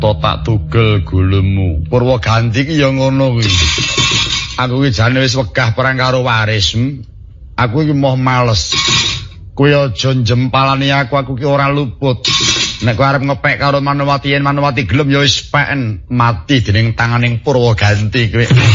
to tak tugel gulemu. Purwaganti ki ya ngono kuwi. Aku ki jane wis wegah perang karo waris. Aku iki moh males. Kowe aja njempalani aku ki ora luput. Nek kowe arep ngepek karo Manowati yen Manowati gelem ya wis peken mati dening tanganing Purwaganti kowe.